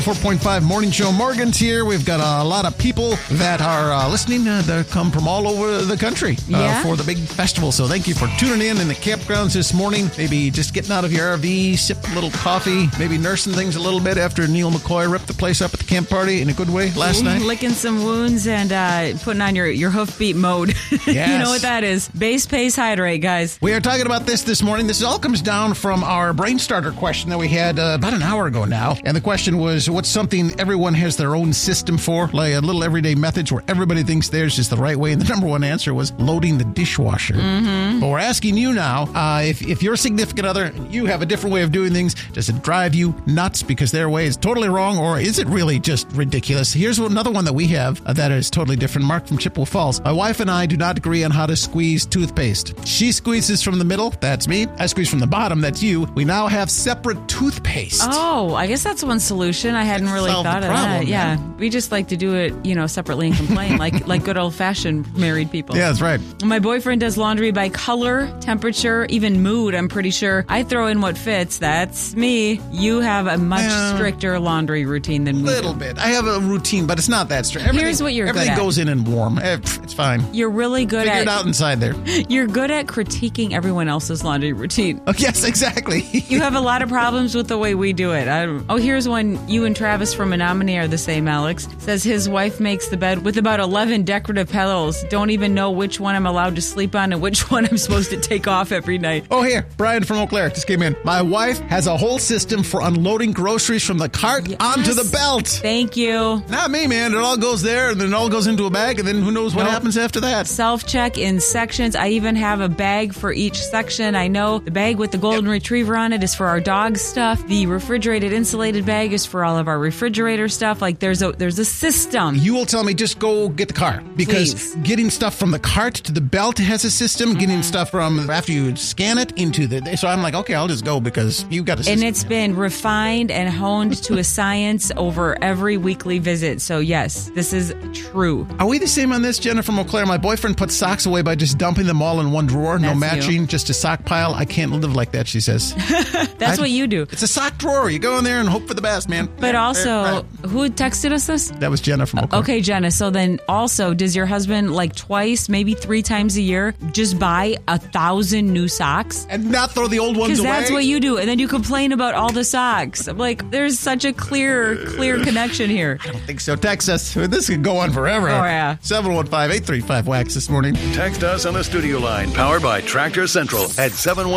4.5 Morning Show. Morgan's here. We've got a lot of people that are listening that come from all over the country for the big festival. So thank you for tuning in the campgrounds this morning. Maybe just getting out of your RV, sip a little coffee, maybe nursing things a little bit after Neil McCoy ripped the place up at the camp party in a good way last night. Licking some wounds and putting on your hoofbeat mode. Yes. You know what that is. Base, pace, hydrate, guys. We are talking about this morning. This all comes down from our brain starter question that we had about an hour ago now. And the question was, what's something everyone has their own system for? Like a little everyday methods where everybody thinks theirs is the right way. And the number one answer was loading the dishwasher. Mm-hmm. But we're asking you now, if your significant other, you have a different way of doing things, does it drive you nuts because their way is totally wrong, or is it really just ridiculous? Here's another one that we have that is totally different. Mark from Chippewa Falls. My wife and I do not agree on how to squeeze toothpaste. She squeezes from the middle. That's me. I squeeze from the bottom. That's you. We now have separate toothpaste. Oh, I guess that's one solution. I hadn't really thought of that. Yeah. We just like to do it, separately and complain like good old-fashioned married people. Yeah, that's right. My boyfriend does laundry by color, temperature, even mood, I'm pretty sure. I throw in what fits. That's me. You have a much stricter laundry routine than we do. A little bit. I have a routine, but it's not that strict. Here's what you're good at. Everything goes in warm. It's fine. You're really good Figure it out inside there. You're good at critiquing everyone else's laundry routine. Oh, yes, exactly. You have a lot of problems with the way we do it. Here's one. You and Travis from Menominee are the same, Alex. Says his wife makes the bed with about 11 decorative pillows. Don't even know which one I'm allowed to sleep on and which one I'm supposed to take off every night. Oh, here. Brian from Eau Claire just came in. My wife has a whole system for unloading groceries from the cart onto the belt. Thank you. Not me, man. It all goes there, and then it all goes into a bag, and then who knows what happens after that. Self-check in sections. I even have a bag for each section. I know the bag with the golden retriever on it is for our dog stuff. The refrigerated insulated bag is for all of our refrigerator stuff. Like there's a system. You will tell me just go get the car, because getting stuff from the cart to the belt has a system. Getting stuff from after you scan it into the. So I'm like, okay, I'll just go because you got a system. And it's been refined and honed to a science over every weekly visit. So yes, this is true. Are we the same on this, Jenna from Eau Claire? My boyfriend puts socks away by just dumping them all in one drawer. No matching, just a sock pile. I can't live like that, she says. That's what you do. It's a sock drawer. You go in there and hope for the best, man. But also, who texted us this? That was Jenna from Eau Claire. Okay, Jenna. So then also, does your husband like twice, maybe 3 times a year, just buy 1,000 new socks? And not throw the old ones away? Because that's what you do. And then you complain about all the socks. I'm like, there's such a clear connection here. I don't think so. Text us. This could go on forever. Oh, yeah. 715-835-WAX this morning. Text us on the studio line, powered by Tractor Central at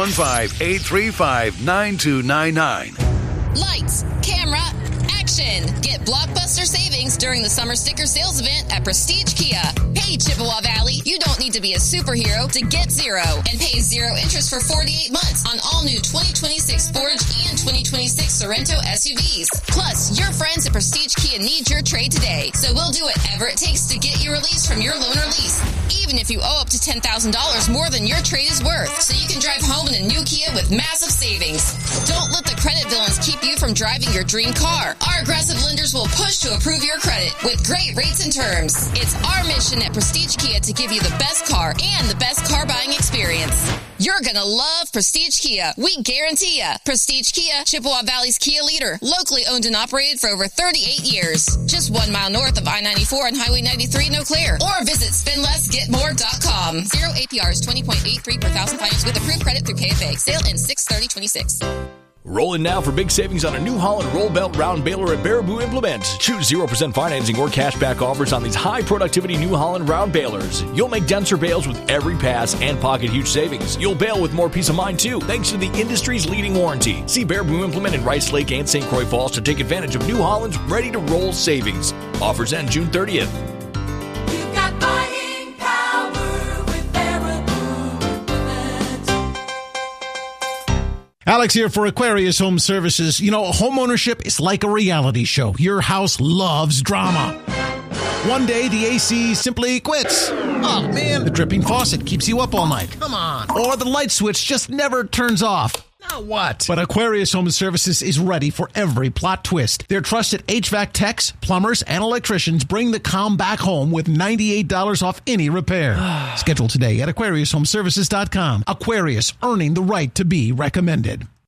715-835-9299. Lights, camera, action. Get blockbuster savings during the summer sticker sales event at Prestige Kia. Hey, Chippewa Valley, you don't need to be a superhero to get zero and pay zero interest for 48 months on all new 2026 Forge and 2026 Sorrento SUVs. Plus, your friends at Prestige Kia need your trade today, so we'll do whatever it takes to get you released from your loan or lease, even if you owe up to $10,000 more than your trade is worth, so you can drive home in a new Kia with massive savings. Don't let the credit villains keep you from driving your dream car. Our aggressive lenders will push to approve your credit with great rates and terms. It's our mission at Prestige Kia to give you the best car and the best car buying experience. You're gonna love Prestige Kia. We guarantee ya. Prestige Kia, Chippewa Valley's Kia leader. Locally owned and operated for over 38 years. Just 1 mile north of I-94 and Highway 93 in Eau Claire. Or visit spendlessgetmore.com. Zero APR is 20.83 per thousand finance with approved credit through KFA. Sale in 6/30/26. Roll in now for big savings on a New Holland roll belt round baler at Baraboo Implement. Choose 0% financing or cashback offers on these high productivity New Holland round balers. You'll make denser bales with every pass and pocket huge savings. You'll bale with more peace of mind too, thanks to the industry's leading warranty. See Baraboo Implement in Rice Lake and St. Croix Falls to take advantage of New Holland's ready to roll savings. Offers end June 30th. You've got buying power with Baraboo Implement. Alex here for Aquarius Home Services. You know, home ownership is like a reality show. Your house loves drama. One day, the AC simply quits. Oh, man. The dripping faucet keeps you up all night. Come on. Or the light switch just never turns off. Now what? But Aquarius Home Services is ready for every plot twist. Their trusted HVAC techs, plumbers, and electricians bring the calm back home with $98 off any repair. Schedule today at AquariusHomeservices.com. Aquarius, earning the right to be recommended.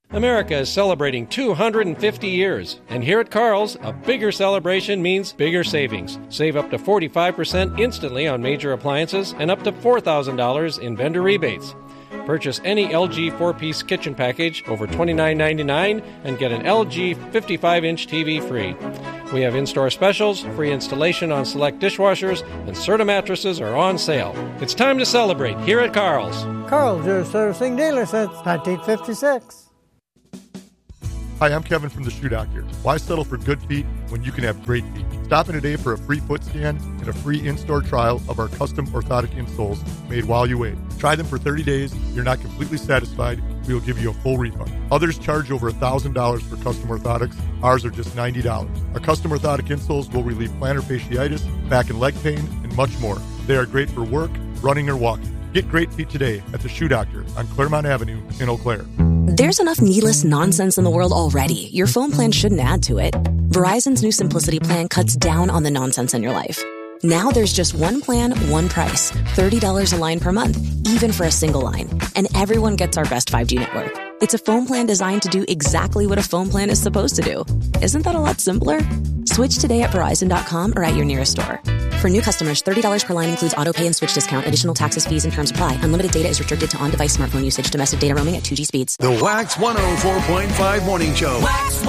America is celebrating 250 years, and here at Carl's, a bigger celebration means bigger savings. Save up to 45% instantly on major appliances and up to $4,000 in vendor rebates. Purchase any LG 4-piece kitchen package over $29.99 and get an LG 55-inch TV free. We have in-store specials, free installation on select dishwashers, and Serta mattresses are on sale. It's time to celebrate here at Carl's. Carl's, your servicing dealer since 1956. Hi, I'm Kevin from the Shoe Doctor. Why settle for good feet when you can have great feet? Stop in today for a free foot scan and a free in-store trial of our custom orthotic insoles made while you wait. Try them for 30 days. If you're not completely satisfied, we will give you a full refund. Others charge over $1,000 for custom orthotics. Ours are just $90. Our custom orthotic insoles will relieve plantar fasciitis, back and leg pain, and much more. They are great for work, running, or walking. Get great feet today at the Shoe Doctor on Claremont Avenue in Eau Claire. There's enough needless nonsense in the world already. Your phone plan shouldn't add to it. Verizon's new Simplicity plan cuts down on the nonsense in your life. Now there's just one plan, one price. $30 a line per month, even for a single line. And everyone gets our best 5G network. It's a phone plan designed to do exactly what a phone plan is supposed to do. Isn't that a lot simpler? Switch today at Verizon.com or at your nearest store. For new customers, $30 per line includes auto pay and switch discount. Additional taxes, fees, and terms apply. Unlimited data is restricted to on-device smartphone usage. Domestic data roaming at 2G speeds. The Wax 104.5 Morning Show.